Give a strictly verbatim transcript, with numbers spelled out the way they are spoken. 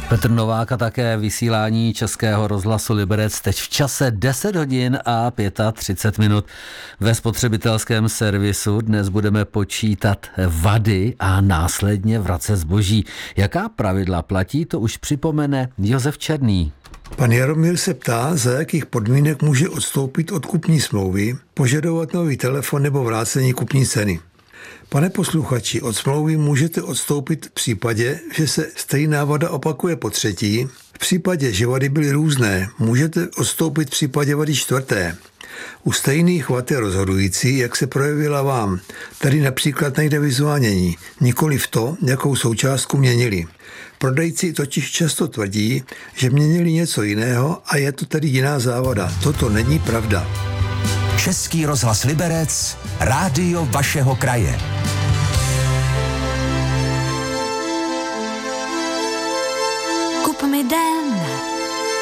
Petr Novák a také vysílání Českého rozhlasu Liberec teď v čase deset hodin a třicet pět minut. Ve spotřebitelském servisu dnes budeme počítat vady a následně vracet zboží. Jaká pravidla platí, to už připomene Josef Černý. Pan Jaromír se ptá, za jakých podmínek může odstoupit od kupní smlouvy, požadovat nový telefon nebo vrácení kupní ceny. Pane posluchači, od smlouvy můžete odstoupit v případě, že se stejná vada opakuje po třetí. V případě, že vady byly různé, můžete odstoupit v případě vady čtvrté. U stejných vad je rozhodující, jak se projevila vám. Tady například nejde vyzvánění, nikoli v to, jakou součástku měnili. Prodejci totiž často tvrdí, že měnili něco jiného a je to tedy jiná závada. Toto není pravda. Český rozhlas Liberec, rádio vašeho kraje. Kup mi den.